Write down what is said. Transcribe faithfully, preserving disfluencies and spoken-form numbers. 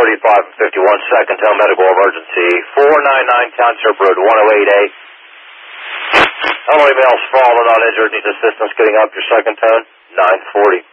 thirty-five and fifty-one, second tone medical emergency, four nine nine Township Road, one oh eight A. Elderly male's fallen, not injured, needs assistance getting up your second tone, nine forty.